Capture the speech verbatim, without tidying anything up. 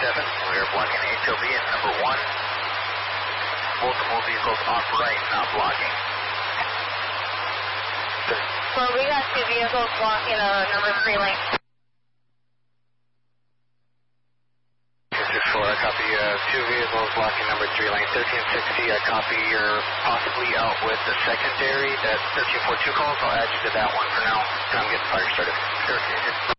seven, we are blocking H O V at number one. Multiple vehicles off right, not blocking. So we got two vehicles blocking uh, number three lane. six four, I copy uh, two vehicles blocking number three lane. thirteen sixty, I copy you're possibly out with the secondary. That thirteen forty-two calls, I'll add you to that one for now. I'm getting fire started. Okay.